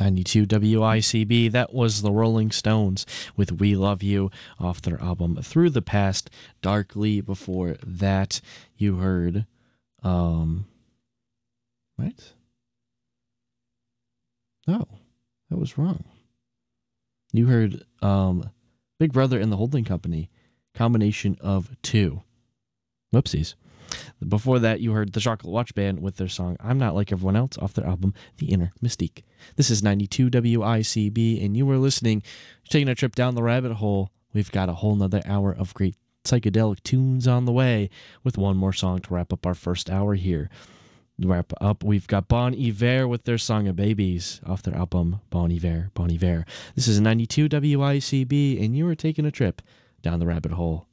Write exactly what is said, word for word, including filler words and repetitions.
ninety-two W I C B. That was the Rolling Stones with We Love You off their album Through the Past. Darkly before that, you heard, um, what? No, that was wrong. You heard um, Big Brother and the Holding Company, combination of two. Whoopsies. Before that, you heard the Chocolate Watch Band with their song I'm Not Like Everyone Else off their album The Inner Mystique. This is ninety-two W I C B, and you were listening, taking a trip down the rabbit hole. We've got a whole nother hour of great psychedelic tunes on the way with one more song to wrap up our first hour here. To wrap up, we've got Bon Iver with their song of Babies off their album Bon Iver, Bon Iver. This is ninety-two W I C B, and you are taking a trip down the rabbit hole.